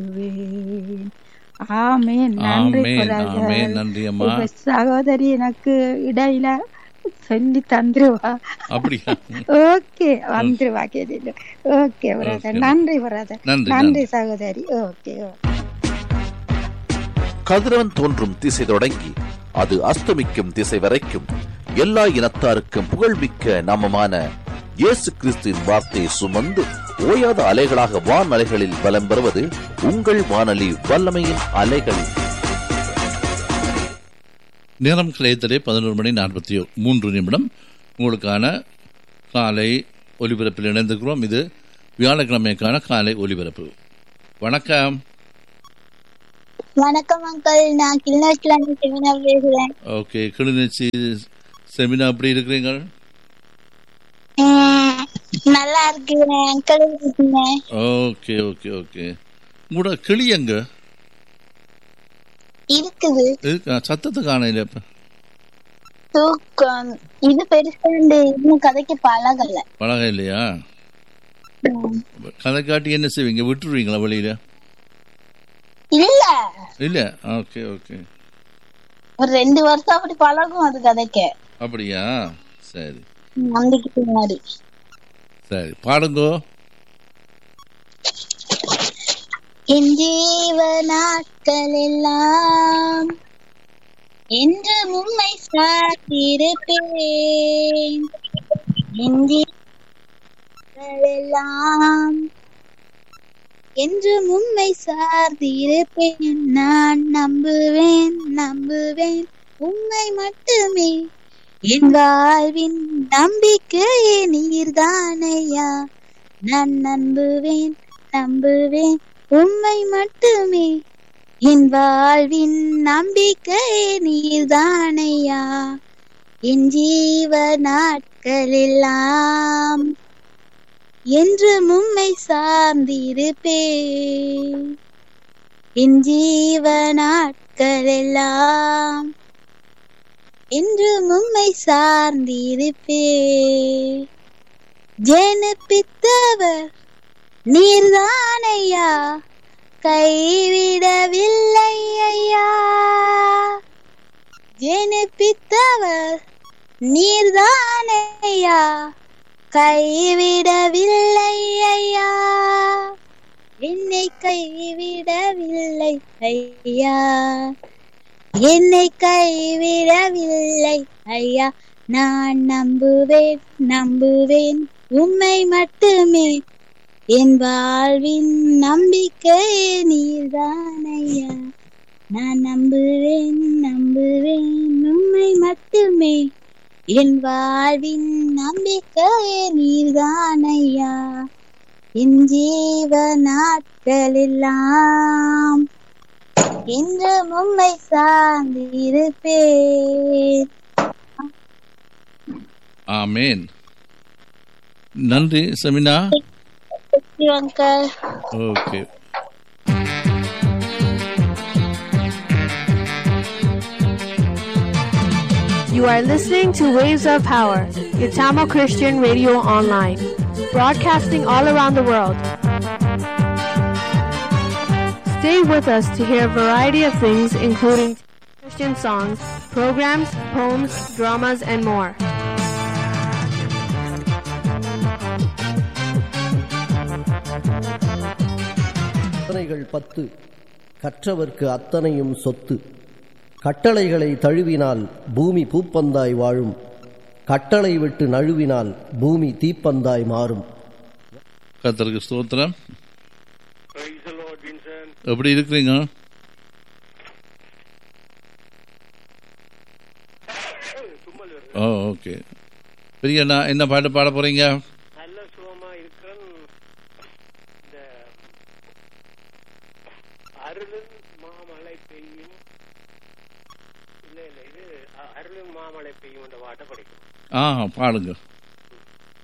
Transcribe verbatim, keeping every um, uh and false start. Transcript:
ஆமென். நன்றி ஆமென் ஆமென். பிரதர். நன்றி அம்மா. இப்ப சகோதரி எனக்கு இடையில சொல்லி தந்துருவா. அப்படியா? ஓகே, வந்துருவா கேட்டு. Okay brother, okay. நன்றி பிரதர், நன்றி, நன்றி நன்றி. சகோதரி. ஓகே கதிரவன் தோன்றும் திசை தொடங்கி அது அஸ்தமிக்கும் திசை வரைக்கும் எல்லா இனத்தாருக்கும் புகழ்மிக்க நாமமான இயேசு கிறிஸ்துவின் வார்த்தையை சுமந்து ஓயாத அலைகளாக வான் அலைகளில் வலம் பெறுவது உங்கள் வானொலி வல்லமையின் அலைகள். நேரம் கிளைத்தலே பதினோரு மணி நாற்பத்தி மூன்று நிமிடம். உங்களுக்கான காலை ஒலிபரப்பில் இணைந்திருக்கிறோம். இது வியாழக்கிழமைக்கான காலை ஒலிபரப்பு. வணக்கம். வணக்கம் அங்கிள், நான் கிளிநொச்சில இருந்து செமினா பேசுறேன். ஓகே, கிளிநொச்சி செமினா எப்படி இருக்கிறீங்க? உம், நல்லா இருக்கிறேன் அங்கிள். இருக்கீங்க? Okay okay okay. உங்களோட கிளி எங்க இருக்குது? இருக்கா? சத்தத்தை காணையில இப்ப தூக்கம் இது பெருசாண்டு இன்னும் கதைக்கு பழகல. பழக இல்லையா? உம். கதை காட்டி என்ன செய்வீங்க? விட்டுருவீங்களா வெளியில? இல்ல, இல்ல. Okay okay. ஒரு ரெண்டு வருஷம் அப்படி பழகும் அது கதைக்க. அப்படியா? சரி நம்பிக்கை பின்னாடி. சரி, பாடுங்கோ. என் ஜீவ நாட்கள் எல்லாம் என்று உம்மை சார்ந்திருப்பேன். என் ஜீவங்கள் எல்லாம் என்று உம்மை சார்ந்திருப்பேன். நான் நம்புவேன் நம்புவேன் உம்மை மட்டுமே. என் வாழ்வின் நம்பிக்கையே நீர்தானையா. நான் நம்புவேன் நம்புவேன் உம்மை மட்டுமே. என் வாழ்வின் நம்பிக்கையே நீர்தானையா. என் ஜீவ நாட்கள் எல்லாம் என்று உம்மை சார்ந்திருப்பேன். என் ஜீவ நாட்கள் எல்லாம் என்று உம்மை சார்ந்திருப்பேன். ஜெனிப்பித்தவர் நீர்தானையா, கைவிடவில்லை ஐயா. ஜெனிப்பித்தவர் நீர்தானையா, கைவிடவில்லை ஐயா. என்னை கைவிடவில்லை ஐயா, என்னை கைவிடவில்லை ஐயா. நான் நம்புவேன் நம்புவேன் உம்மை மட்டுமே. என் வாழ்வின் நம்பிக்கை நீர்தானையா. நான் நம்புவேன் நம்புவேன் உம்மை மட்டுமே. என் வாழ்வின் நம்பிக்கை நீர்தானையா. என் ஜீவ நாட்கள் எல்லாம் என்று உம்மை சார்ந்திருப்பேன். ஆமேன். நன்றி seminar. Uncle. Okay. You are listening to Waves of Power, your Tamil Christian radio online, broadcasting all around the world. Stay with us to hear a variety of things, including Christian songs, programs, poems, dramas, and more. கட்டளைகள் பத்து. கற்றவர்க்கு அத்தனையும் சொத்து. கட்டளைகளை தழுவினால் பூமி பூப்பந்தாய் வாழும். கட்டளை விட்டு நழுவினால் பூமி தீப்பந்தாய் மாறும். கர்த்தருக்கு ஸ்தோத்திரம். எப்படி இருக்கிறீங்க? ஓ ஓகே. பெரிய என்ன பாட்டு பாட போறீங்க? நல்ல சுகமா இருக்கிறேன். இந்த அருளும் மாமழை பெய்யும், இல்ல இல்ல இது அருளும் மாமழை பெய்யும் என்ற பாட்டை படிக்கும். ஆ, பாடுங்க.